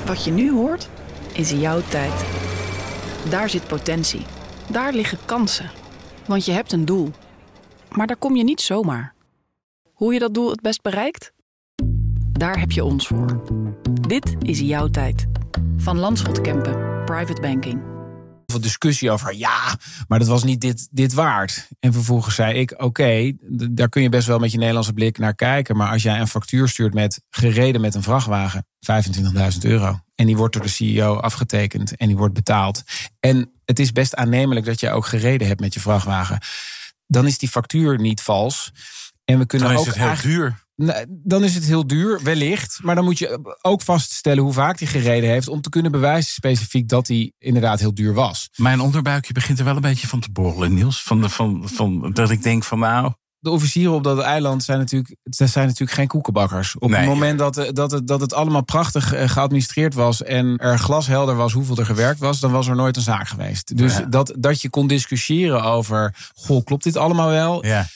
Wat je nu hoort, is jouw tijd. Daar zit potentie. Daar liggen kansen. Want je hebt een doel. Maar daar kom je niet zomaar. Hoe je dat doel het best bereikt? Daar heb je ons voor. Dit is jouw tijd. Van Landschot Kempen, Private Banking. Veel discussie over, ja, maar dat was niet dit waard. En vervolgens zei ik, oké, daar kun je best wel met je Nederlandse blik naar kijken. Maar als jij een factuur stuurt met gereden met een vrachtwagen, €25.000. En die wordt door de CEO afgetekend en die wordt betaald. En het is best aannemelijk dat je ook gereden hebt met je vrachtwagen. Dan is die factuur niet vals. En we kunnen dan ook is het heel duur. Dan is het heel duur, wellicht. Maar dan moet je ook vaststellen hoe vaak hij gereden heeft, om te kunnen bewijzen specifiek dat hij inderdaad heel duur was. Mijn onderbuikje begint er wel een beetje van te borrelen, Niels. Van dat ik denk van nou. De officieren op dat eiland zijn natuurlijk geen koekenbakkers. Op het moment dat het allemaal prachtig geadministreerd was en er glashelder was hoeveel er gewerkt was, dan was er nooit een zaak geweest. Dus dat je kon discussiëren over, goh, klopt dit allemaal wel? Ja.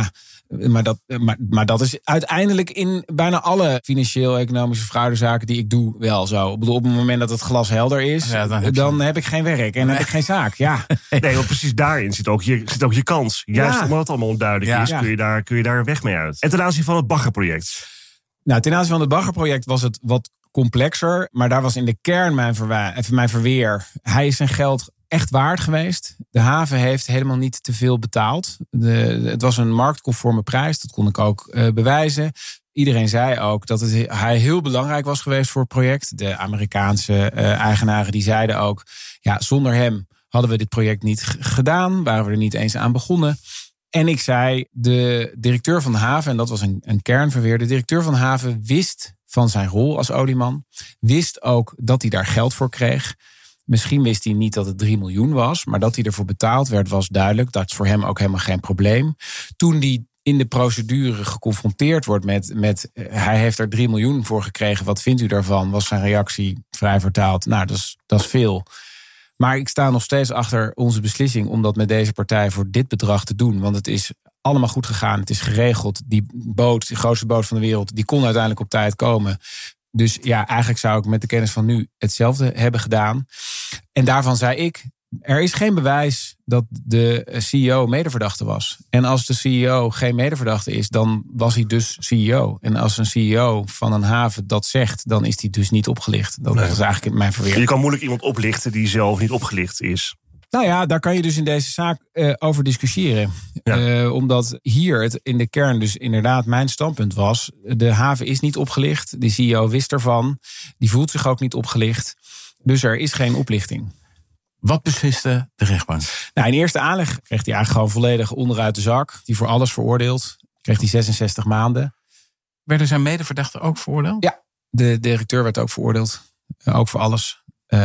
Maar dat is uiteindelijk in bijna alle financieel-economische fraudezaken die ik doe wel zo. Ik bedoel, op het moment dat het glas helder is, dan heb ik geen werk en heb ik geen zaak. Ja. Nee, want precies daarin zit ook je kans. Juist omdat het allemaal onduidelijk is, kun je daar weg mee uit. En ten aanzien van het baggerproject? Nou, ten aanzien van het baggerproject was het wat complexer. Maar daar was in de kern mijn verweer. Hij is zijn geld echt waard geweest. De haven heeft helemaal niet te veel betaald. Het was een marktconforme prijs. Dat kon ik ook bewijzen. Iedereen zei ook dat hij heel belangrijk was geweest voor het project. De Amerikaanse eigenaren die zeiden ook, ja, zonder hem hadden we dit project niet gedaan. Waren we er niet eens aan begonnen. En ik zei, de directeur van de haven, en dat was een kernverweer, de directeur van de haven wist van zijn rol als olieman. Wist ook dat hij daar geld voor kreeg. Misschien wist hij niet dat het 3 miljoen was, maar dat hij ervoor betaald werd was duidelijk. Dat is voor hem ook helemaal geen probleem. Toen hij in de procedure geconfronteerd wordt met hij heeft er 3 miljoen voor gekregen. Wat vindt u daarvan? Was zijn reactie vrij vertaald. Nou, dat is veel. Maar ik sta nog steeds achter onze beslissing om dat met deze partij voor dit bedrag te doen. Want het is allemaal goed gegaan. Het is geregeld. Die boot, de grootste boot van de wereld, die kon uiteindelijk op tijd komen. Dus ja, eigenlijk zou ik met de kennis van nu hetzelfde hebben gedaan. En daarvan zei ik, er is geen bewijs dat de CEO medeverdachte was. En als de CEO geen medeverdachte is, dan was hij dus CEO. En als een CEO van een haven dat zegt, dan is hij dus niet opgelicht. Dat is eigenlijk mijn verweer. Je kan moeilijk iemand oplichten die zelf niet opgelicht is. Nou ja, daar kan je dus in deze zaak over discussiëren. Ja. Omdat hier het in de kern dus inderdaad mijn standpunt was. De haven is niet opgelicht. De CEO wist ervan. Die voelt zich ook niet opgelicht. Dus er is geen oplichting. Wat besliste de rechtbank? Nou, in eerste aanleg kreeg hij eigenlijk gewoon volledig onderuit de zak. Die voor alles veroordeeld. Kreeg hij 66 maanden. Werden zijn medeverdachten ook veroordeeld? Ja, de directeur werd ook veroordeeld. Ook voor alles.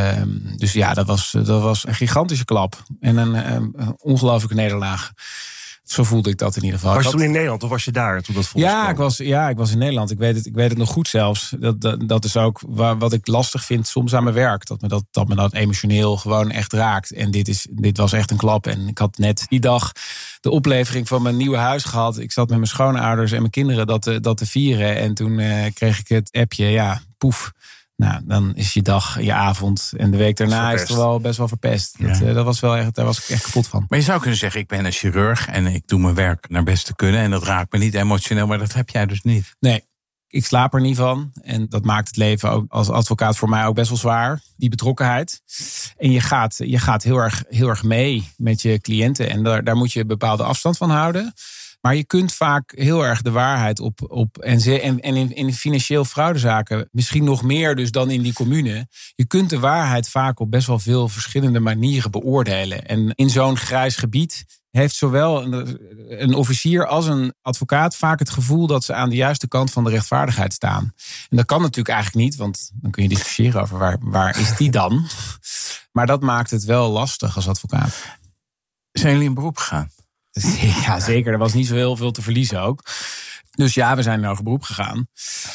Dus ja, dat was een gigantische klap. En een ongelooflijke nederlaag. Zo voelde ik dat in ieder geval. Was je toen in Nederland of was je daar toen dat volgde? Ik was in Nederland. Ik weet het nog goed zelfs. Dat is ook wat ik lastig vind soms aan mijn werk. Dat me dat emotioneel gewoon echt raakt. En dit was echt een klap. En ik had net die dag de oplevering van mijn nieuwe huis gehad. Ik zat met mijn schoonouders en mijn kinderen dat te vieren. En toen kreeg ik het appje, poef. Nou, dan is je dag, je avond en de week daarna is het wel best wel verpest. Ja. Dat was wel echt, daar was ik echt kapot van. Maar je zou kunnen zeggen, ik ben een chirurg en ik doe mijn werk naar best te kunnen. En dat raakt me niet emotioneel, maar dat heb jij dus niet. Nee, ik slaap er niet van. En dat maakt het leven ook als advocaat voor mij ook best wel zwaar. Die betrokkenheid. En je gaat heel erg mee met je cliënten. En daar moet je een bepaalde afstand van houden. Maar je kunt vaak heel erg de waarheid op en in financieel fraudezaken misschien nog meer dus dan in die commune. Je kunt de waarheid vaak op best wel veel verschillende manieren beoordelen. En in zo'n grijs gebied heeft zowel een officier als een advocaat vaak het gevoel dat ze aan de juiste kant van de rechtvaardigheid staan. En dat kan natuurlijk eigenlijk niet, want dan kun je discussiëren over waar is die dan. Maar dat maakt het wel lastig als advocaat. Zijn jullie in beroep gegaan? Ja, zeker. Er was niet zo heel veel te verliezen ook. Dus ja, we zijn in hoger beroep gegaan.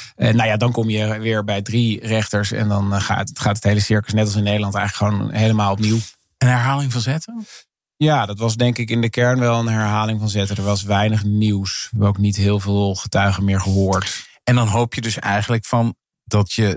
Dan kom je weer bij 3 rechters. En dan gaat het hele circus, net als in Nederland, eigenlijk gewoon helemaal opnieuw. Een herhaling van zetten? Ja, dat was denk ik in de kern wel een herhaling van zetten. Er was weinig nieuws. We hebben ook niet heel veel getuigen meer gehoord. En dan hoop je dus eigenlijk van dat je